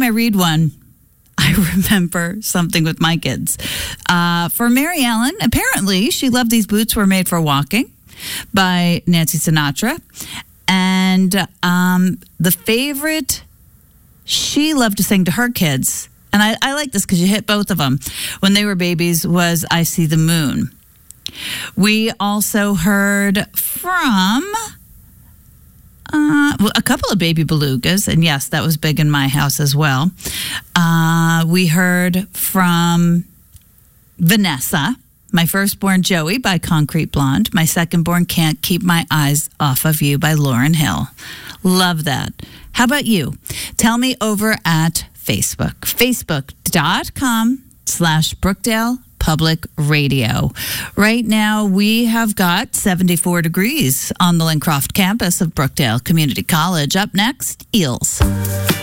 I read one, I remember something with my kids. For Mary Ellen, apparently she loved These Boots Were Made for Walking by Nancy Sinatra. And the favorite she loved to sing to her kids, and I like this because you hit both of them, when they were babies, was I See the Moon. We also heard from a couple of Baby Belugas, and yes, that was big in my house as well. We heard from Vanessa, my firstborn Joey by Concrete Blonde, my secondborn Can't Keep My Eyes Off of You by Lauryn Hill. Love that. How about you? Tell me over at Facebook, facebook.com/Brookdale Public Radio. Right now, we have got 74 degrees on the Lincroft campus of Brookdale Community College. Up next, Eels.